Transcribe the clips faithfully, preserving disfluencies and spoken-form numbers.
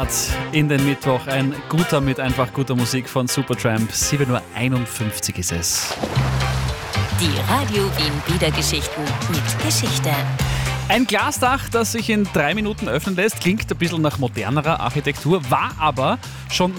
In den Mittwoch ein guter mit einfach guter Musik von Supertramp. sieben Uhr einundfünfzig ist es. Die Radio Wien Bildergeschichten mit Geschichte. Ein Glasdach, das sich in drei Minuten öffnen lässt, klingt ein bisschen nach modernerer Architektur, war aber schon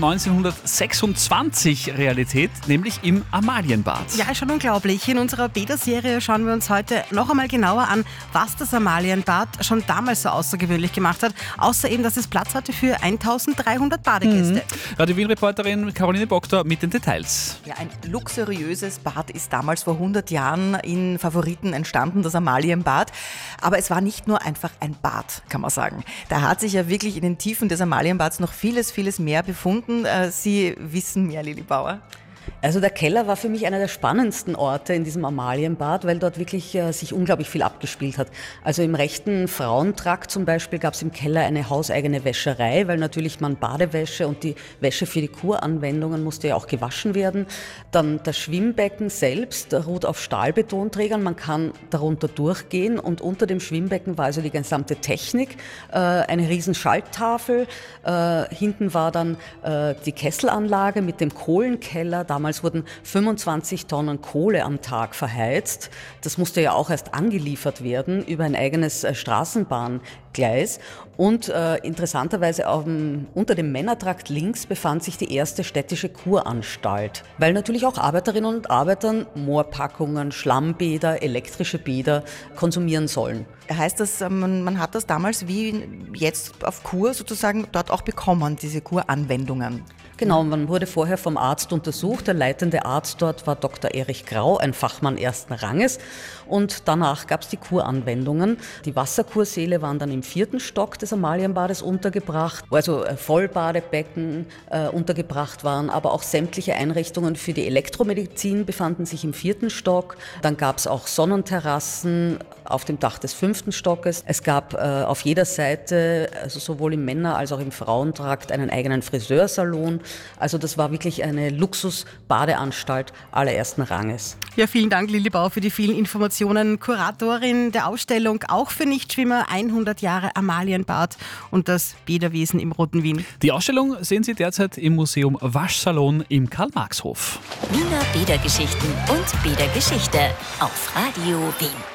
neunzehnhundertsechsundzwanzig Realität, nämlich im Amalienbad. Ja, schon unglaublich. In unserer Bäder-Serie schauen wir uns heute noch einmal genauer an, was das Amalienbad schon damals so außergewöhnlich gemacht hat. Außer eben, dass es Platz hatte für eintausenddreihundert Badegäste. Mhm. Radio Wien-Reporterin Caroline Boktor mit den Details. Ja, ein luxuriöses Bad ist damals vor hundert Jahren in Favoriten entstanden, das Amalienbad. Aber es war nicht nur einfach ein Bad, kann man sagen. Da hat sich ja wirklich in den Tiefen des Amalienbads noch vieles, vieles mehr befunden. Sie wissen mehr, Lili Bauer. Also der Keller war für mich einer der spannendsten Orte in diesem Amalienbad, weil dort wirklich äh, sich unglaublich viel abgespielt hat. Also im rechten Frauentrakt zum Beispiel gab es im Keller eine hauseigene Wäscherei, weil natürlich man Badewäsche und die Wäsche für die Kuranwendungen musste ja auch gewaschen werden. Dann das Schwimmbecken selbst ruht auf Stahlbetonträgern, man kann darunter durchgehen und unter dem Schwimmbecken war also die gesamte Technik, äh, eine riesen Schalttafel, äh, hinten war dann äh, die Kesselanlage mit dem Kohlenkeller. Damals wurden fünfundzwanzig Tonnen Kohle am Tag verheizt. Das musste ja auch erst angeliefert werden über ein eigenes äh, Straßenbahngleis. Und äh, interessanterweise auf dem, unter dem Männertrakt links befand sich die erste städtische Kuranstalt. Weil natürlich auch Arbeiterinnen und Arbeiter Moorpackungen, Schlammbäder, elektrische Bäder konsumieren sollen. Heißt das, man, man hat das damals wie jetzt auf Kur sozusagen dort auch bekommen, diese Kuranwendungen? Genau, man wurde vorher vom Arzt untersucht. Der leitende Arzt dort war Doktor Erich Grau, ein Fachmann ersten Ranges. Und danach gab es die Kuranwendungen. Die Wasserkursäle waren dann im vierten Stock des Amalienbades untergebracht, wo also Vollbadebecken äh, untergebracht waren, aber auch sämtliche Einrichtungen für die Elektromedizin befanden sich im vierten Stock. Dann gab es auch Sonnenterrassen auf dem Dach des fünften Stockes. Es gab äh, auf jeder Seite, also sowohl im Männer- als auch im Frauentrakt, einen eigenen Friseursalon. Also das war wirklich eine Luxus-Badeanstalt allerersten Ranges. Ja, vielen Dank, Lili Bauer, für die vielen Informationen. Kuratorin der Ausstellung, auch für Nichtschwimmer, hundert Jahre Amalienbad und das Bäderwesen im Roten Wien. Die Ausstellung sehen Sie derzeit im Museum Waschsalon im Karl-Marx-Hof. Wiener Bädergeschichten und Bädergeschichte auf Radio Wien.